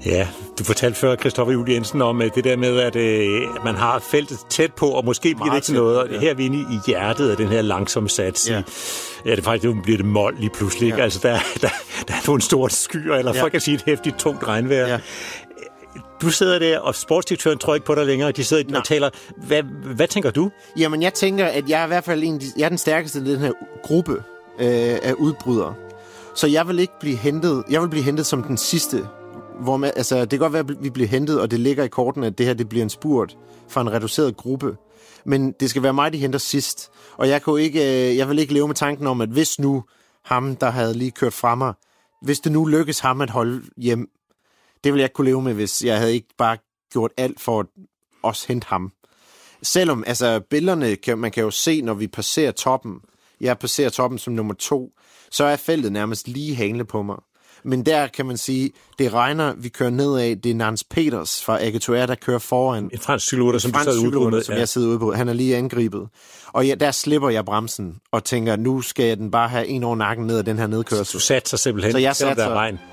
Ja, du fortalte før, Christoffer Juel Jensen, om det der med, at man har feltet tæt på, og måske bliver det ikke noget. Og her er vi inde i hjertet af den her langsomme sats. Ja, det er faktisk, nu bliver det mold lige pludselig. Ja. Altså, der er nogle store skyer, eller folk kan sige et hæftigt, tungt regnvejr. Ja. Du sidder der, og sportsdirektøren tror ikke på dig længere, de sidder og taler. Hvad tænker du? Jamen, jeg tænker, at jeg er i hvert fald jeg er den stærkeste i den her gruppe af udbrydere. Så jeg vil ikke blive hentet. Jeg vil blive hentet som den sidste. Hvor man, altså, det kan godt være, at vi bliver hentet, og det ligger i kortene, at det her det bliver en spurt fra en reduceret gruppe. Men det skal være mig, de henter sidst. Og jeg vil ikke leve med tanken om, at hvis nu ham, der havde lige kørt fra mig, hvis det nu lykkes ham at holde hjem, det ville jeg ikke kunne leve med, hvis jeg havde ikke bare gjort alt for at også hente ham. Selvom, altså, billederne, man kan jo se, når vi passerer toppen, jeg passerer toppen som nummer 2, så er feltet nærmest lige hængle på mig. Men der kan man sige, det regner, vi kører nedad, det er Nance Peters fra AG2R, der kører foran. En fransk cykelrytter, som jeg sidder ude på. Han er lige angrebet. Og der slipper jeg bremsen og tænker, nu skal jeg den bare have en over nakken ned af den her nedkørsel. Så du satser simpelthen, så jeg satser, der regn.